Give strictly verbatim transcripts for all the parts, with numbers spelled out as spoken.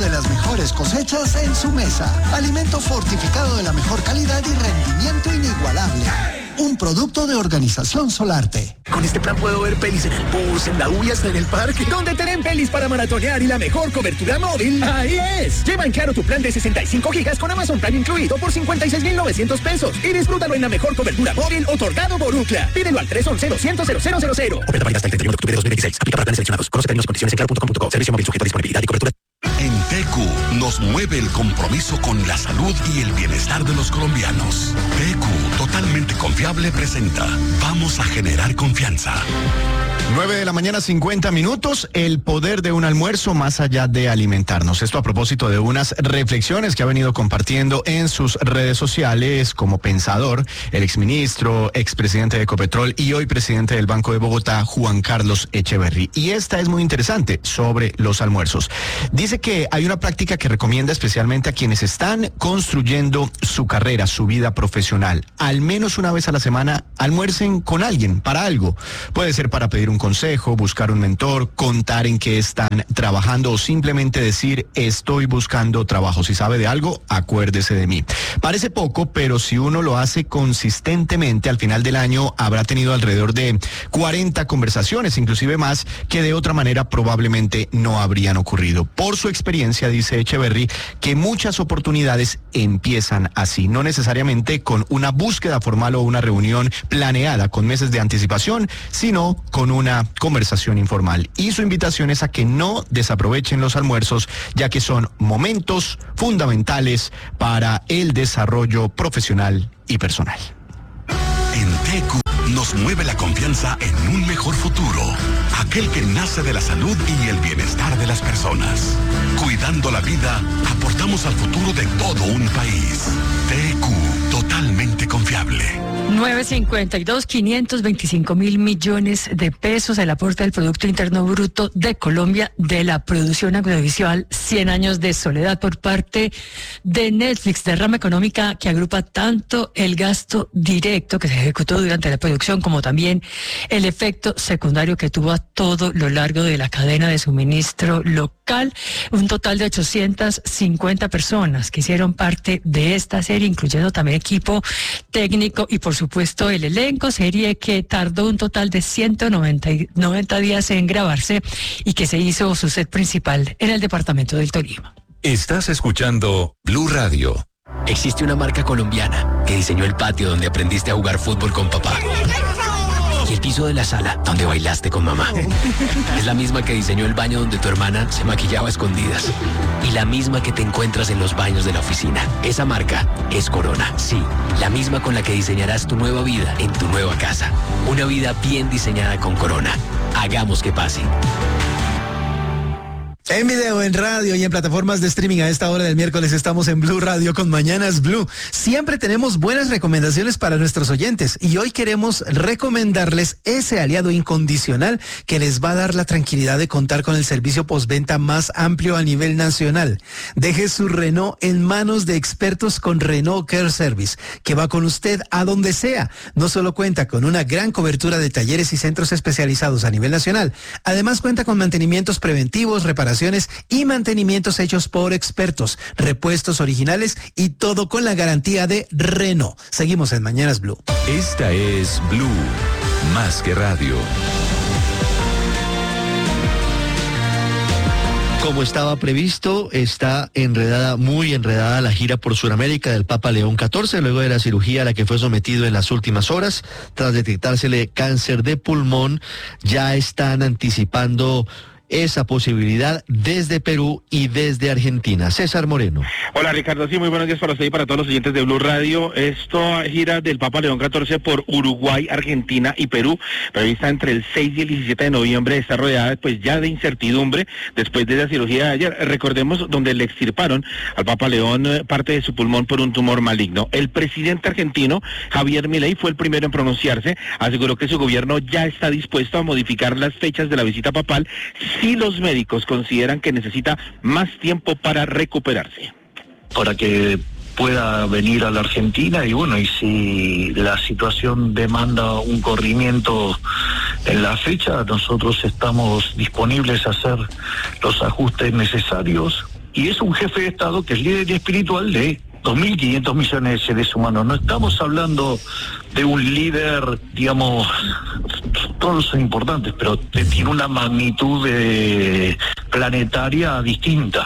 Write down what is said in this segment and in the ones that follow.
de las mejores cosechas en su mesa. Alimento fortificado de la mejor calidad y rendimiento inigualable. Un producto de Organización Solarte. Con este plan puedo ver pelis en el bus, en la U y hasta en el parque. Donde tienen pelis para maratonear y la mejor cobertura móvil. ¡Ahí es! Lleva en Claro tu plan de sesenta y cinco gigas con Amazon Prime incluido por cincuenta y seis mil novecientos pesos. Y disfrútalo en la mejor cobertura móvil otorgado por Ookla. Pídelo al tres once, doscientos, cero cero cero cero. Oferta válida hasta el treinta y uno de octubre de dos mil veintiséis. Aplica para planes seleccionados. Conoce términos y condiciones en claro punto com punto co. Servicio móvil sujeto a disponibilidad y cobertura. En T Q nos mueve el compromiso con la salud y el bienestar de los colombianos. T Q, totalmente confiable, presenta Vamos a generar confianza. nueve de la mañana, cincuenta minutos, el poder de un almuerzo más allá de alimentarnos. Esto a propósito de unas reflexiones que ha venido compartiendo en sus redes sociales como pensador, el exministro, expresidente de Ecopetrol y hoy presidente del Banco de Bogotá, Juan Carlos Echeverry. Y esta es muy interesante sobre los almuerzos. Dice que hay una práctica que recomienda especialmente a quienes están construyendo su carrera, su vida profesional. Al menos una vez a la semana almuercen con alguien para algo. Puede ser para pedir un consejo, buscar un mentor, contar en qué están trabajando o simplemente decir estoy buscando trabajo. Si sabe de algo, acuérdese de mí. Parece poco, pero si uno lo hace consistentemente, al final del año habrá tenido alrededor de cuarenta conversaciones, inclusive más, que de otra manera probablemente no habrían ocurrido. Por su experiencia, dice Echeverry, que muchas oportunidades empiezan así, no necesariamente con una búsqueda formal o una reunión planeada con meses de anticipación, sino con una conversación informal. Y su invitación es a que no desaprovechen los almuerzos, ya que son momentos fundamentales para el desarrollo profesional y personal. En T Q nos mueve la confianza en un mejor futuro, aquel que nace de la salud y el bienestar de las personas. Cuidando la vida, aportamos al futuro de todo un país. T Q, totalmente confiable. nueve cincuenta y dos, quinientos veinticinco mil millones de pesos el aporte del Producto Interno Bruto de Colombia de la producción audiovisual cien años de soledad por parte de Netflix, derrama económica que agrupa tanto el gasto directo que se ejecutó durante la producción como también el efecto secundario que tuvo a todo lo largo de la cadena de suministro local. Un total de ochocientas cincuenta personas que hicieron parte de esta serie, incluyendo también equipo técnico y por supuesto el elenco, serie que tardó un total de ciento noventa días en grabarse y que se hizo su set principal en el departamento del Tolima. Estás escuchando Blue Radio. Existe una marca colombiana que diseñó el patio donde aprendiste a jugar fútbol con papá. Y el piso de la sala donde bailaste con mamá. Es la misma que diseñó el baño donde tu hermana se maquillaba a escondidas. Y la misma que te encuentras en los baños de la oficina. Esa marca es Corona. Sí, la misma con la que diseñarás tu nueva vida en tu nueva casa. Una vida bien diseñada con Corona. Hagamos que pase. En video, en radio y en plataformas de streaming a esta hora del miércoles estamos en Blue Radio con Mañanas Blue. Siempre tenemos buenas recomendaciones para nuestros oyentes y hoy queremos recomendarles ese aliado incondicional que les va a dar la tranquilidad de contar con el servicio postventa más amplio a nivel nacional. Deje su Renault en manos de expertos con Renault Care Service, que va con usted a donde sea. No solo cuenta con una gran cobertura de talleres y centros especializados a nivel nacional, además cuenta con mantenimientos preventivos, reparaciones y mantenimientos hechos por expertos, repuestos originales y todo con la garantía de Renault. Seguimos en Mañanas Blue. Esta es Blue, más que radio. Como estaba previsto, está enredada, muy enredada la gira por Sudamérica del Papa León catorce, luego de la cirugía a la que fue sometido en las últimas horas, tras detectársele cáncer de pulmón. Ya están anticipando esa posibilidad desde Perú y desde Argentina. César Moreno. Hola Ricardo, sí, muy buenos días para usted y para todos los oyentes de Blue Radio. Esto gira del Papa León catorce por Uruguay, Argentina y Perú, prevista entre el seis y el diecisiete de noviembre, está rodeada pues ya de incertidumbre después de la cirugía de ayer. Recordemos donde le extirparon al Papa León parte de su pulmón por un tumor maligno. El presidente argentino, Javier Milei, fue el primero en pronunciarse, aseguró que su gobierno ya está dispuesto a modificar las fechas de la visita papal si los médicos consideran que necesita más tiempo para recuperarse. Para que pueda venir a la Argentina y bueno, y si la situación demanda un corrimiento en la fecha, nosotros estamos disponibles a hacer los ajustes necesarios y es un jefe de Estado que es líder espiritual de dos mil quinientos millones de seres humanos. No estamos hablando de un líder, digamos, todos son importantes, pero tiene una magnitud de planetaria distinta.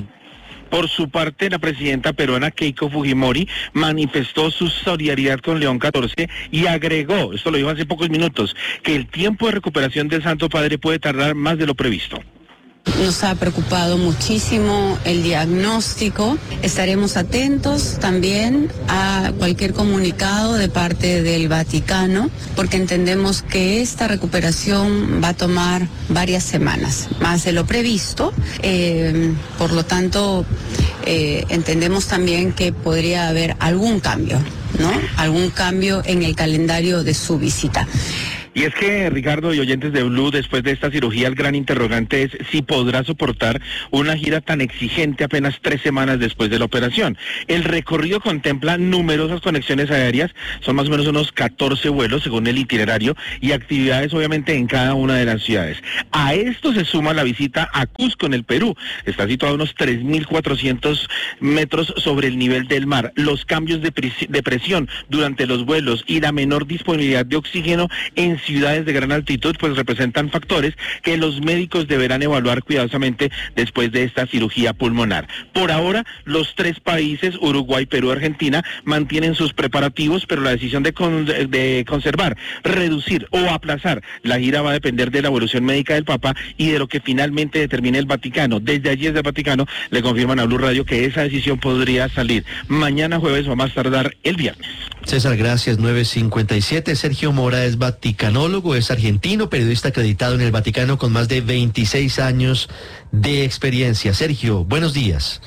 Por su parte, la presidenta peruana Keiko Fujimori manifestó su solidaridad con León catorce y agregó, esto lo dijo hace pocos minutos, que el tiempo de recuperación del Santo Padre puede tardar más de lo previsto. Nos ha preocupado muchísimo el diagnóstico. Estaremos atentos también a cualquier comunicado de parte del Vaticano, porque entendemos que esta recuperación va a tomar varias semanas, más de lo previsto. Eh, por lo tanto, eh, entendemos también que podría haber algún cambio, ¿no? Algún cambio en el calendario de su visita. Y es que, Ricardo y oyentes de Blue, después de esta cirugía, el gran interrogante es si podrá soportar una gira tan exigente apenas tres semanas después de la operación. El recorrido contempla numerosas conexiones aéreas, son más o menos unos catorce vuelos según el itinerario, y actividades obviamente en cada una de las ciudades. A esto se suma la visita a Cusco en el Perú. Está situado a unos tres mil cuatrocientos metros sobre el nivel del mar. Los cambios de, pres- de presión durante los vuelos y la menor disponibilidad de oxígeno en ciudades de gran altitud pues representan factores que los médicos deberán evaluar cuidadosamente después de esta cirugía pulmonar. Por ahora, los tres países, Uruguay, Perú, Argentina, mantienen sus preparativos, pero la decisión de, con, de conservar, reducir o aplazar la gira va a depender de la evolución médica del Papa y de lo que finalmente determine el Vaticano. Desde allí, desde el Vaticano, le confirman a Blue Radio que esa decisión podría salir mañana jueves o a más tardar el viernes. César, gracias. nueve cincuenta y siete. Sergio Mora es vaticanólogo, es argentino, periodista acreditado en el Vaticano con más de veintiséis años de experiencia. Sergio, buenos días.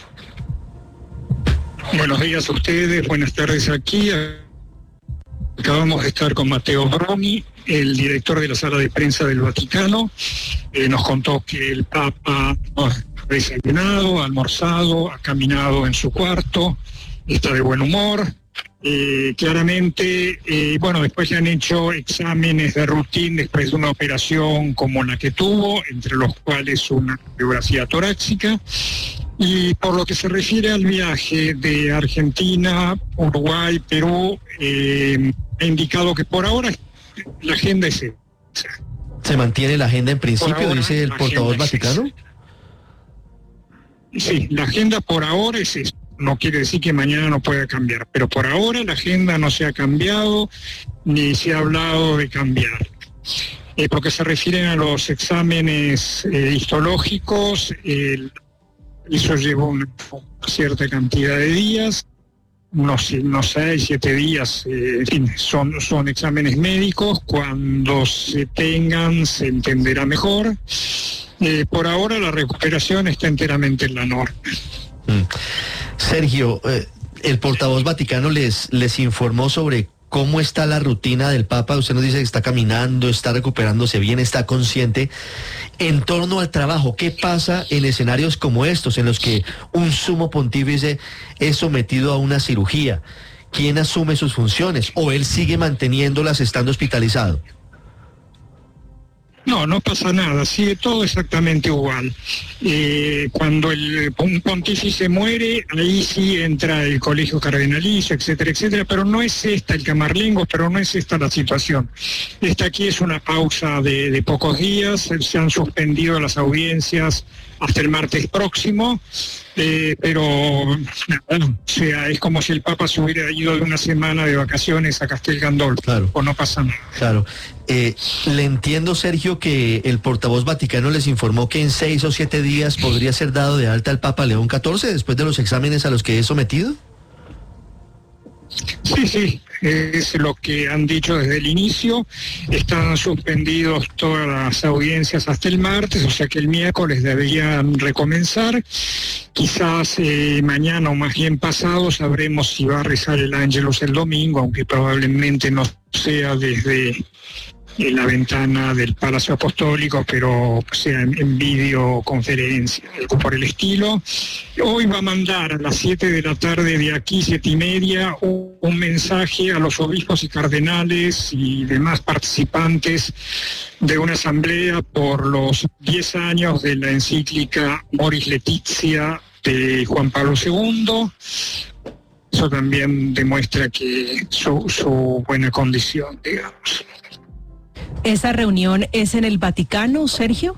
Buenos días a ustedes, buenas tardes aquí. Acabamos de estar con Matteo Bruni, el director de la sala de prensa del Vaticano. Eh, nos contó que el Papa ha desayunado, ha almorzado, ha caminado en su cuarto, está de buen humor. Eh, claramente, eh, bueno, después le han hecho exámenes de rutina después de una operación como la que tuvo, entre los cuales una biografía torácica. Y por lo que se refiere al viaje de Argentina, Uruguay, Perú, eh, ha indicado que por ahora la agenda es esa. ¿Se mantiene la agenda en principio, ahora, dice el portavoz vaticano? Sí, la agenda por ahora es esa. No quiere decir que mañana no pueda cambiar, pero por ahora la agenda no se ha cambiado ni se ha hablado de cambiar. Eh, porque se refieren a los exámenes eh, histológicos, eh, eso llevó una cierta cantidad de días, unos, unos seis, siete días, eh, en fin, son, son exámenes médicos. Cuando se tengan se entenderá mejor. Eh, por ahora la recuperación está enteramente en la norma. Mm. Sergio, eh, el portavoz vaticano les, les informó sobre cómo está la rutina del Papa. Usted nos dice que está caminando, está recuperándose bien, está consciente. En torno al trabajo, ¿qué pasa en escenarios como estos, en los que un sumo pontífice es sometido a una cirugía? ¿Quién asume sus funciones? ¿O él sigue manteniéndolas estando hospitalizado? No, no pasa nada, sigue todo exactamente igual. Eh, cuando el, un pontífice muere, ahí sí entra el colegio cardenalicio, etcétera, etcétera, pero no es esta el Camarlengo, pero no es esta la situación. Esta aquí es una pausa de, de pocos días, se han suspendido las audiencias hasta el martes próximo, eh, pero nada, o sea, es como si el Papa se hubiera ido de una semana de vacaciones a Castel Gandolfo, claro. O no pasa nada. Claro. Eh, le entiendo, Sergio, que el portavoz vaticano les informó que en seis o siete días podría ser dado de alta el Papa León catorce después de los exámenes a los que es sometido. Sí, sí, es lo que han dicho desde el inicio. Están suspendidos todas las audiencias hasta el martes, o sea que el miércoles deberían recomenzar. Quizás eh, mañana o más bien pasado sabremos si va a rezar el Ángelus el domingo, aunque probablemente no sea desde en la ventana del Palacio Apostólico, pero sea en, en videoconferencia, algo por el estilo. Hoy va a mandar a las siete de la tarde de aquí, siete y media, un, un mensaje a los obispos y cardenales y demás participantes de una asamblea por los diez años de la encíclica Moris Laetitia de Juan Pablo segundo. Eso también demuestra que su, su buena condición, digamos. ¿Esa reunión es en el Vaticano, Sergio?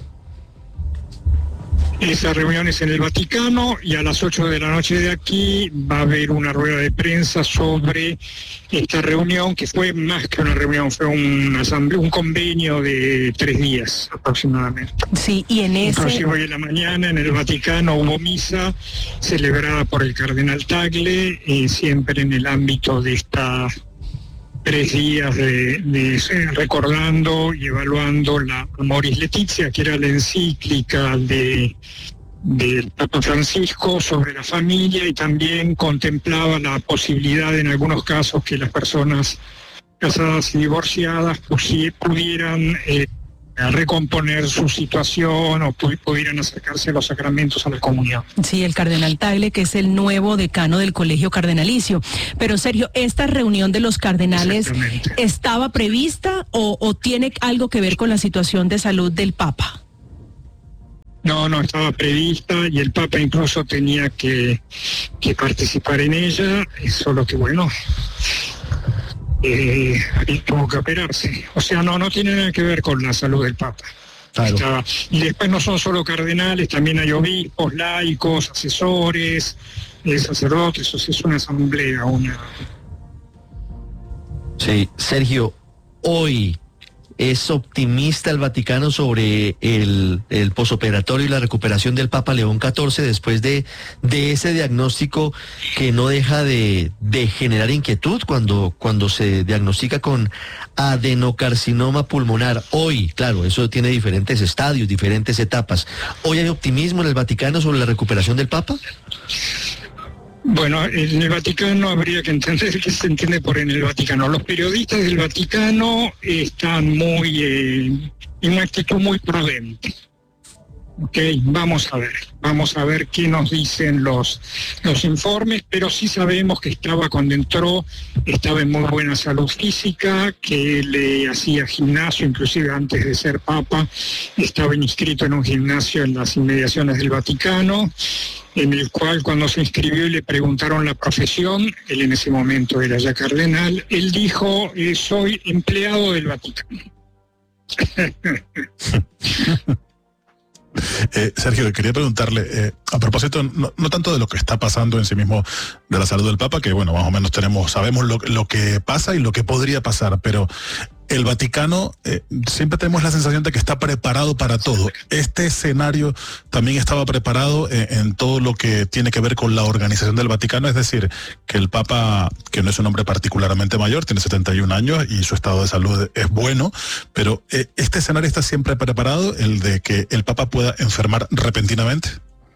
Esa reunión es en el Vaticano y a las ocho de la noche de aquí va a haber una rueda de prensa sobre esta reunión, que fue más que una reunión, fue una asamblea, un convenio de tres días aproximadamente. Sí, y en ese... Inclusive hoy en la mañana en el Vaticano hubo misa celebrada por el cardenal Tagle, eh, siempre en el ámbito de esta... tres días de, de, de recordando y evaluando la Moris Laetitia, que era la encíclica de del Papa Francisco sobre la familia, y también contemplaba la posibilidad en algunos casos que las personas casadas y divorciadas pudieran eh, recomponer su situación o pudieran acercarse a los sacramentos, a la comunión. Sí, el cardenal Tagle, que es el nuevo decano del Colegio Cardenalicio. Pero Sergio, ¿esta reunión de los cardenales estaba prevista o, o tiene algo que ver con la situación de salud del Papa? No, no estaba prevista y el Papa incluso tenía que, que participar en ella, solo que bueno... Eh, tuvo que operarse. O sea, no, no tiene nada que ver con la salud del Papa. Claro. Está, y después no son solo cardenales, también hay obispos, laicos, asesores, eh, sacerdotes, o sea, es una asamblea, una... Sí, Sergio, hoy ¿es optimista el Vaticano sobre el, el posoperatorio y la recuperación del Papa León catorce después de, de ese diagnóstico que no deja de, de generar inquietud cuando, cuando se diagnostica con adenocarcinoma pulmonar? Hoy, claro, eso tiene diferentes estadios, diferentes etapas. ¿Hoy hay optimismo en el Vaticano sobre la recuperación del Papa? Bueno, en el Vaticano habría que entender qué se entiende por en el Vaticano. Los periodistas del Vaticano están muy eh, en una actitud muy prudente. Ok, vamos a ver, vamos a ver qué nos dicen los, los informes, pero sí sabemos que estaba cuando entró, estaba en muy buena salud física, que le hacía gimnasio, inclusive antes de ser papa, estaba inscrito en un gimnasio en las inmediaciones del Vaticano, en el cual cuando se inscribió y le preguntaron la profesión, él en ese momento era ya cardenal, él dijo, eh, soy empleado del Vaticano. Eh, Sergio, quería preguntarle, eh, a propósito, no, no tanto de lo que está pasando en sí mismo de la salud del Papa, que bueno, más o menos tenemos, sabemos lo, lo que pasa y lo que podría pasar, pero el Vaticano, eh, siempre tenemos la sensación de que está preparado para todo. Este escenario también estaba preparado en, en todo lo que tiene que ver con la organización del Vaticano, es decir, que el Papa, que no es un hombre particularmente mayor, tiene setenta y un años y su estado de salud es bueno, pero eh, este escenario está siempre preparado, el de que el Papa pueda enfermar repentinamente.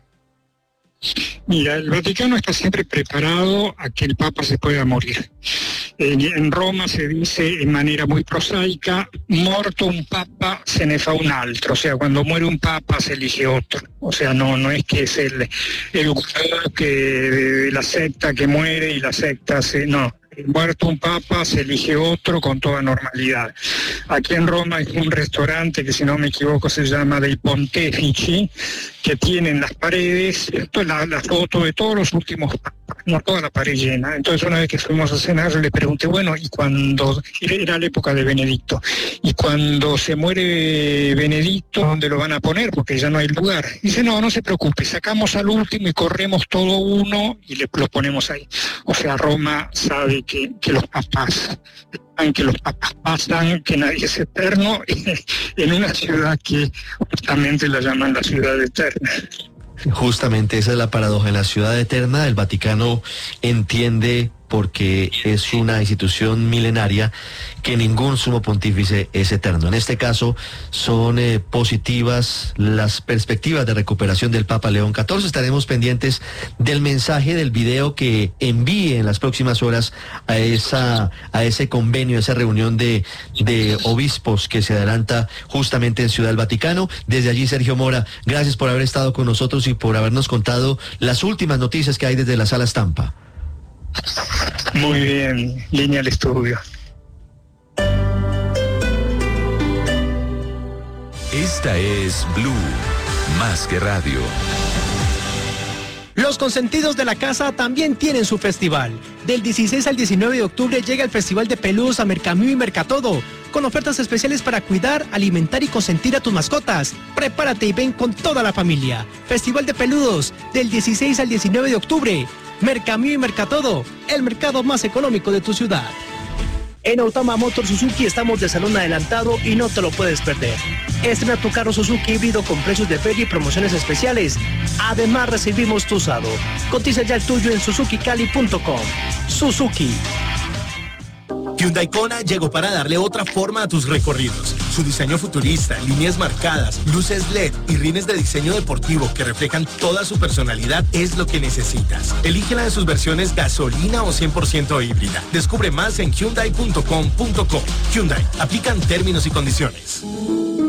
Mira, el Vaticano está siempre preparado a que el Papa se pueda morir. En, en Roma se dice en manera muy prosaica, morto un Papa se ne fa un altro, o sea, cuando muere un Papa se elige otro. O sea, no, no es que es el, el que de la secta que muere y la secta se... no. Muerto un papa se elige otro con toda normalidad. Aquí en Roma hay un restaurante que, si no me equivoco, se llama Dei Pontefici, que tiene en las paredes esto, la, la foto de todos los últimos papas, no toda la pared llena. Entonces una vez que fuimos a cenar yo le pregunté, bueno, y cuando era la época de Benedicto, y cuando se muere Benedicto, ¿dónde lo van a poner? Porque ya no hay lugar. Dice, no, no se preocupe, sacamos al último y corremos todo uno y le, lo ponemos ahí. O sea, Roma sabe que, que los papas que los papas pasan, que nadie es eterno, en una ciudad que justamente la llaman la ciudad eterna. Justamente esa es la paradoja. En la ciudad eterna el Vaticano entiende porque es una institución milenaria que ningún sumo pontífice es eterno. En este caso son eh, positivas las perspectivas de recuperación del Papa León catorce. Estaremos pendientes del mensaje del video que envíe en las próximas horas a esa a ese convenio, a esa reunión de, de obispos que se adelanta justamente en Ciudad del Vaticano. Desde allí, Sergio Mora, gracias por haber estado con nosotros y por habernos contado las últimas noticias que hay desde la Sala Estampa. Muy bien, línea al estudio. Esta es Blue, más que radio. Los consentidos de la casa también tienen su festival. Del dieciséis al diecinueve de octubre llega el Festival de Peludos a Mercamiu y Mercatodo, con ofertas especiales para cuidar, alimentar y consentir a tus mascotas. Prepárate y ven con toda la familia. Festival de Peludos, del dieciséis al diecinueve de octubre. Mercamiu y Mercatodo, el mercado más económico de tu ciudad. En Autama Motor Suzuki estamos de salón adelantado y no te lo puedes perder. Estrena tu carro Suzuki híbrido con precios de feria y promociones especiales. Además recibimos tu usado. Cotiza ya el tuyo en suzuki cali punto com. Suzuki. Hyundai Kona llegó para darle otra forma a tus recorridos. Su diseño futurista, líneas marcadas, luces L E D y rines de diseño deportivo que reflejan toda su personalidad es lo que necesitas. Elígela de sus versiones gasolina o cien por ciento híbrida. Descubre más en hyundai punto com punto co. Hyundai, aplican términos y condiciones.